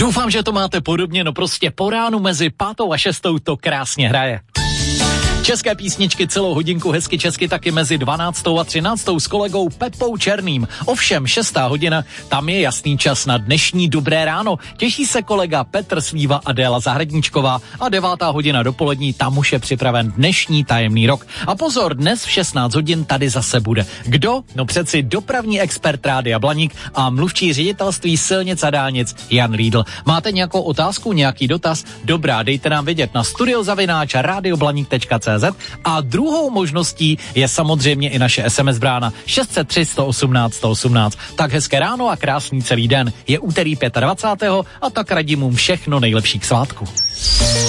Doufám, že to máte podobně, no prostě po ránu mezi 5. a 6. to krásně hraje. České písničky celou hodinku, hezky česky taky mezi 12. a 13. s kolegou Pepou Černým. Ovšem 6. hodina, tam je jasný čas na dnešní Dobré ráno. Těší se kolega Petr Svíva a Déla Zahradníčková a 9. hodina dopolední, tam už je připraven dnešní tajemný rok. A pozor, dnes v 16 hodin tady zase bude. Kdo? No přeci dopravní expert Rádia Blaník a mluvčí ředitelství silnic a dálnic Jan Riedl. Máte nějakou otázku, nějaký dotaz? Dobrá, dejte nám vědět na studio@radioblanik.cz a druhou možností je samozřejmě i naše SMS brána 603 118 118. Tak hezké ráno a krásný celý den. Je úterý 25. a tak radím všechno nejlepší k svátku.